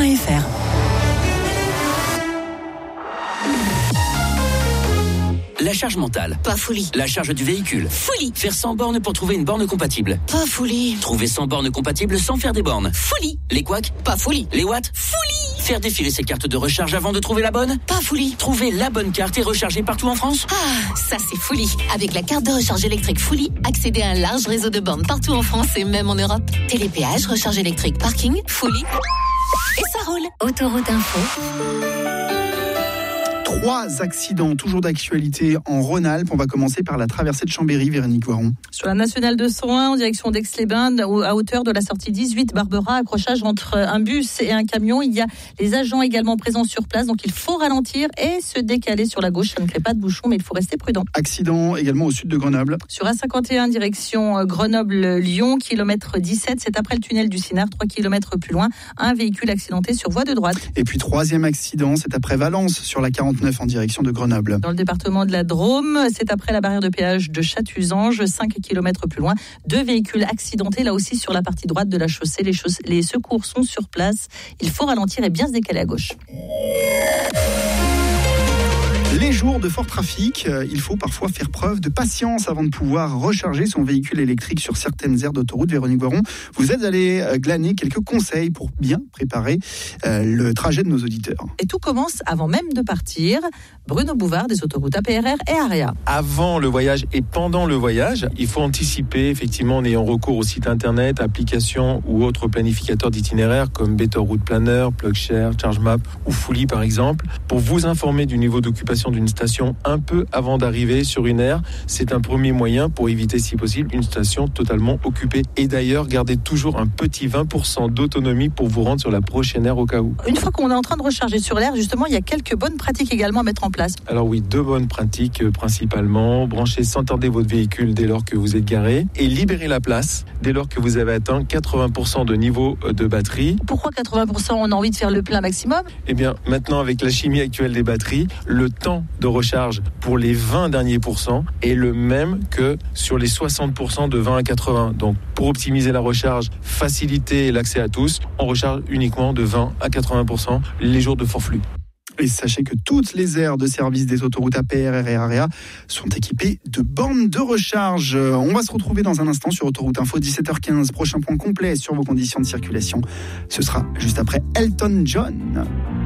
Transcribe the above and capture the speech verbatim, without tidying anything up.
point f r. La charge mentale. Pas folie. La charge du véhicule. Folie. Faire cent bornes pour trouver une borne compatible. Pas folie. Trouver cent bornes compatibles sans faire des bornes. Folie. Les couacs. Pas folie. Les watts. Folie. Faire défiler ses cartes de recharge avant de trouver la bonne. Pas folie. Trouver la bonne carte et recharger partout en France. Ah, ça c'est folie. Avec la carte de recharge électrique Folie, accédez à un large réseau de bornes partout en France et même en Europe. Télépéage, recharge électrique, parking, Folie. Et ça roule. Autoroute Info. Trois accidents, toujours d'actualité en Rhône-Alpes. On va commencer par la traversée de Chambéry, Véronique Voiron. Sur la nationale deux cent un, en direction d'Aix-les-Bains, à hauteur de la sortie dix-huit Barbera, accrochage entre un bus et un camion. Il y a les agents également présents sur place, donc il faut ralentir et se décaler sur la gauche. Ça ne crée pas de bouchon, mais il faut rester prudent. Accident également au sud de Grenoble. Sur A cinquante et un, direction Grenoble-Lyon, kilomètre dix-sept, c'est après le tunnel du Cinard, trois kilomètres plus loin, un véhicule accidenté sur voie de droite. Et puis troisième accident, c'est après Valence, sur la quarante-neuf en direction de Grenoble. Dans le département de la Drôme, c'est après la barrière de péage de Chatuzange, cinq kilomètres plus loin, deux véhicules accidentés, là aussi sur la partie droite de la chaussée. Les, chauss- les secours sont sur place. Il faut ralentir et bien se décaler à gauche. Les jours de fort trafic, il faut parfois faire preuve de patience avant de pouvoir recharger son véhicule électrique sur certaines aires d'autoroute. Véronique Voiron, vous êtes allé glaner quelques conseils pour bien préparer euh, le trajet de nos auditeurs. Et tout commence avant même de partir. Bruno Bouvard des autoroutes A P R R et AREA. Avant le voyage et pendant le voyage, il faut anticiper effectivement en ayant recours au site internet, applications ou autres planificateurs d'itinéraires comme Better Route Planner, PlugShare, ChargeMap ou Fouli par exemple, pour vous informer du niveau d'occupation d'une station un peu avant d'arriver sur une aire. C'est un premier moyen pour éviter si possible une station totalement occupée. Et d'ailleurs, gardez toujours un petit vingt pour cent d'autonomie pour vous rendre sur la prochaine aire au cas où. Une fois qu'on est en train de recharger sur l'aire, justement, il y a quelques bonnes pratiques également à mettre en place. Alors oui, deux bonnes pratiques euh, principalement. Branchez sans tarder votre véhicule dès lors que vous êtes garé et libérez la place dès lors que vous avez atteint quatre-vingts pour cent de niveau de batterie. Pourquoi quatre-vingts pour cent? On a envie de faire le plein maximum? Eh bien, maintenant, avec la chimie actuelle des batteries, le temps de recharge pour les vingt derniers pourcents est le même que sur les soixante pour cent de vingt à quatre-vingts. Donc, pour optimiser la recharge, faciliter l'accès à tous, on recharge uniquement de vingt à quatre-vingts pour cent les jours de fort flux. Et sachez que toutes les aires de service des autoroutes A P R R et AREA sont équipées de bornes de recharge. On va se retrouver dans un instant sur Autoroute Info, dix-sept heures quinze. Prochain point complet sur vos conditions de circulation. Ce sera juste après Elton John.